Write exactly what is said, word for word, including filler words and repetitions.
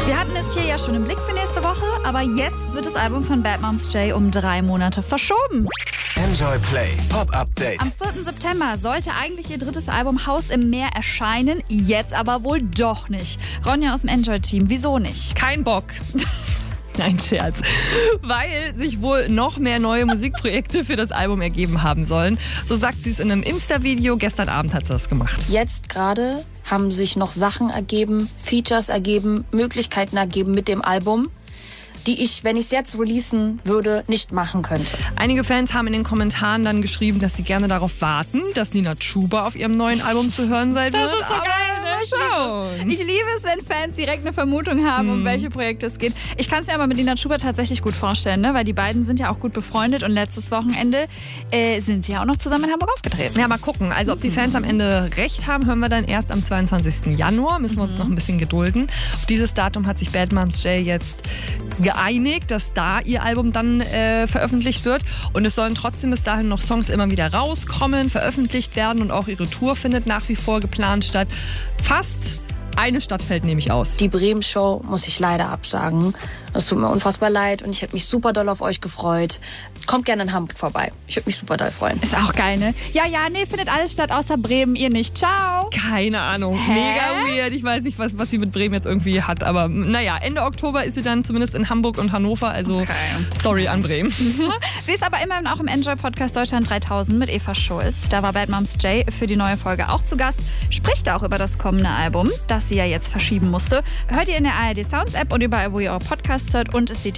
Wir hatten es hier ja schon im Blick für nächste Woche, aber jetzt wird das Album von Bad Moms J um drei Monate verschoben. Enjoy Play Pop Update. Am vierten September sollte eigentlich ihr drittes Album Haus im Meer erscheinen, jetzt aber wohl doch nicht. Ronja aus dem Enjoy-Team, wieso nicht? Kein Bock. Nein, Scherz. Weil sich wohl noch mehr neue Musikprojekte für das Album ergeben haben sollen. So sagt sie es in einem Insta-Video. Gestern Abend hat sie das gemacht. Jetzt gerade haben sich noch Sachen ergeben, Features ergeben, Möglichkeiten ergeben mit dem Album, die ich, wenn ich es jetzt releasen würde, nicht machen könnte. Einige Fans haben in den Kommentaren dann geschrieben, dass sie gerne darauf warten, dass Nina Chuba auf ihrem neuen Album zu hören sein wird. Das ist so Aber geil, ne? mal schauen. Ich liebe es, wenn Fans direkt eine Vermutung haben, um welche Projekte es geht. Ich kann es mir aber mit Nina Chuba tatsächlich gut vorstellen, ne? Weil die beiden sind ja auch gut befreundet und letztes Wochenende äh, sind sie ja auch noch zusammen in Hamburg aufgetreten. Ja, mal gucken. Also ob die Fans am Ende recht haben, hören wir dann erst am zweiundzwanzigsten Januar. Müssen wir uns noch ein bisschen gedulden. Auf dieses Datum hat sich Bad Moms J jetzt geeinigt, dass da ihr Album dann äh, veröffentlicht wird. Und es sollen trotzdem bis dahin noch Songs immer wieder rauskommen, veröffentlicht werden und auch ihre Tour findet nach wie vor geplant statt. Fast eine Stadt fällt nämlich aus. Die Bremen-Show muss ich leider absagen. Es tut mir unfassbar leid und ich hätte mich super doll auf euch gefreut. Kommt gerne in Hamburg vorbei. Ich würde mich super doll freuen. Ist auch geil, ne? Ja, ja, nee, findet alles statt außer Bremen, ihr nicht. Ciao! Keine Ahnung. Hä? Mega weird. Ich weiß nicht, was, was sie mit Bremen jetzt irgendwie hat. Aber naja, Ende Oktober ist sie dann zumindest in Hamburg und Hannover. Also Okay. sorry an Bremen. Sie ist aber immerhin auch im Enjoy-Podcast Deutschland dreitausend mit Eva Schulz. Da war Bad Moms J für die neue Folge auch zu Gast. Spricht auch über das kommende Album, das sie ja jetzt verschieben musste. Hört ihr in der A R D Sounds App und überall, wo ihr eure Podcasts hört. Und es sieht